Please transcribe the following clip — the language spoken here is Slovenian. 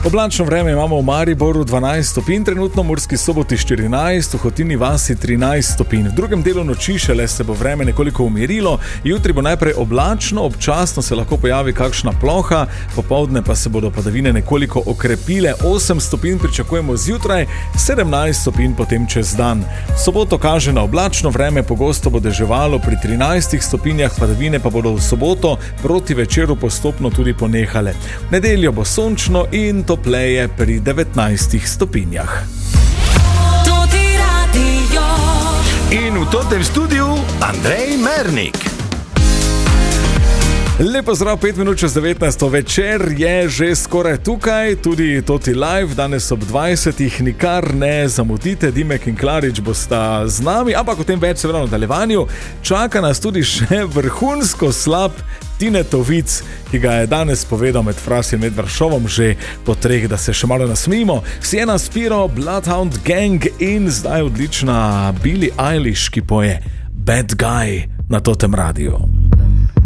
Oblačno vreme imamo v Mariboru 12 stopinj, trenutno v Murski Soboti 14, v Hotini vasi 13 stopinj. V drugem delu noči šele se bo vreme nekoliko umirilo, jutri bo najprej oblačno, občasno se lahko pojavi kakšna ploha, popoldne pa se bodo padavine nekoliko okrepile, 8 stopinj pričakujemo zjutraj, 17 stopinj potem čez dan. Soboto kaže na oblačno vreme, pogosto bo deževalo pri 13 stopinjah, padavine pa bodo v soboto proti večeru postopno tudi ponehale. V nedeljo bo sončno in topleje pri 19 stopinjah. In v tem studiu Andrej Mernik. Lepo zdrav, 5 minut čez 19. Večer je že skoraj tukaj, tudi Toti Live, danes ob 20. Nikar ne zamudite, Dimek in Klarič bosta z nami, ampak o tem več seveda v nadaljevanju. Čaka nas tudi še vrhunsko slab Tinetov vic, ki ga je danes povedal med Frasjem in Medvršovom že po 3, da se še malo nasmimo. Sienna Spiro, Bloodhound Gang in zdaj odlična Billie Eilish, ki poje Bad Guy na Totem Radiu.